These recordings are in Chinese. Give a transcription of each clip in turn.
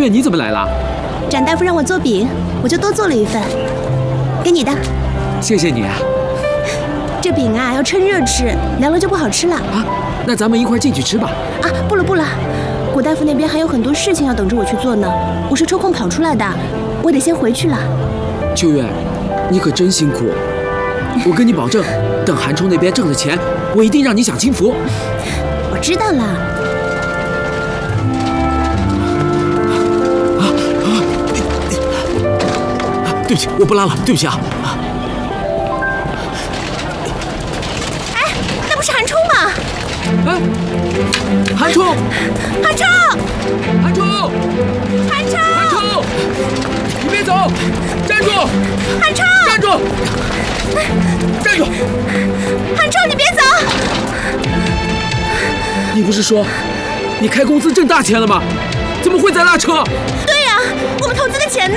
月，你怎么来了？ 展大夫让我做饼，我就多做了一份，给你的。 谢谢你啊。 这饼啊要趁热吃，凉了就不好吃了啊。那咱们一块进去吃吧。 啊，不了不了，谷大夫那边还有很多事情要等着我去做呢，我是抽空跑出来的，我得先回去了。 秋月，你可真辛苦，我跟你保证，等韩冲那边挣了钱，我一定让你享清福。 我知道了。 对不起，我不拉了，对不起啊。 哎，那不是韩冲吗？ 哎，韩冲， 韩冲， 韩冲， 韩冲， 韩冲，你别走，站住！ 韩冲， 站住！站住！ 韩冲，你别走！ 你不是说你开公司挣大钱了吗？怎么会在拉车？ 对呀，我们投资的钱呢？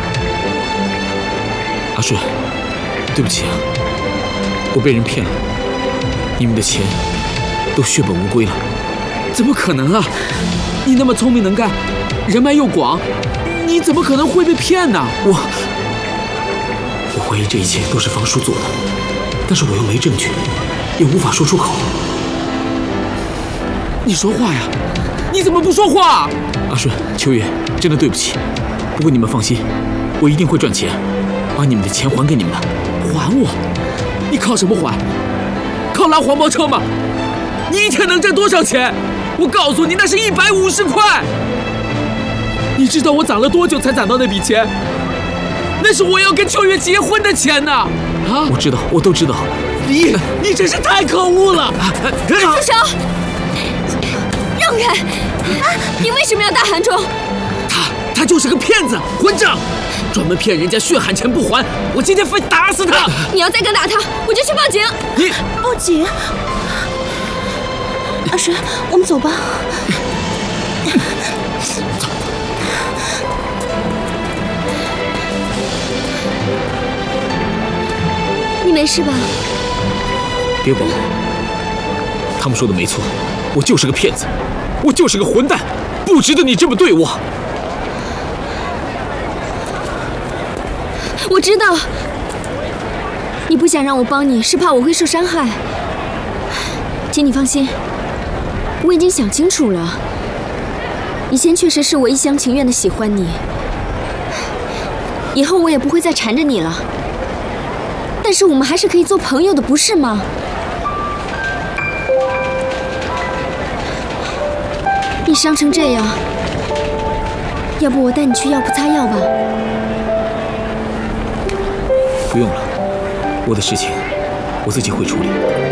阿顺，对不起啊，我被人骗了，你们的钱都血本无归了。怎么可能啊？你那么聪明能干，人脉又广，你怎么可能会被骗呢？我怀疑这一切都是房叔做的，但是我又没证据，也无法说出口。你说话呀！你怎么不说话？阿顺、秋月，真的对不起。不过你们放心，我一定会赚钱，把你们的钱还给你们的。还我？你靠什么还？靠拉黄包车吗？你一天能挣多少钱？我告诉你，那是150块。你知道我攒了多久才攒到那笔钱？那是我要跟秋月结婚的钱呢！啊，我知道，我都知道。你真是太可恶了！ 住手！让开！你为什么要打韩冲？ 他就是个骗子、混账，专门骗人家血汗钱不还。我今天非打死他！ 你要再敢打他，我就去报警！ 你报警？阿顺，我们走吧。 走。 你没事吧？ 别管我，他们说的没错，我就是个骗子，我就是个混蛋，不值得你这么对我。 我知道，你不想让我帮你，是怕我会受伤害。请你放心，我已经想清楚了。以前确实是我一厢情愿的喜欢你，以后我也不会再缠着你了。但是我们还是可以做朋友的，不是吗？你伤成这样，要不我带你去药铺擦药吧？ 不用了，我的事情我自己会处理。